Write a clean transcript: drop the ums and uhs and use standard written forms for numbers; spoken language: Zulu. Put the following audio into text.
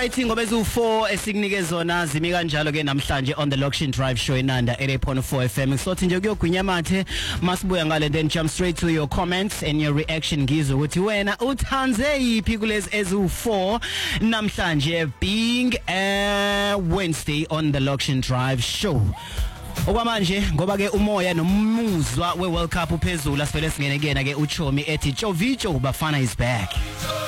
Alright, ngoba ezu4 esikunike zona zimi kanjalo ke namhlanje on the Lokshin Drive Show inanda 88.4 FM. Sothi nje kuyogwinya mathe masibuya ngale then jump straight to your comments and your reaction ngizwe ukuthi wena uthanze yipi kulezi ezu4 namhlanje being a Wednesday on the Lokshin Drive Show. Okwamanje ngoba ke umoya nomuzwa we World Cup uphezulu asivele singene kena ke uChomi ethi Jovicho Bafana is back.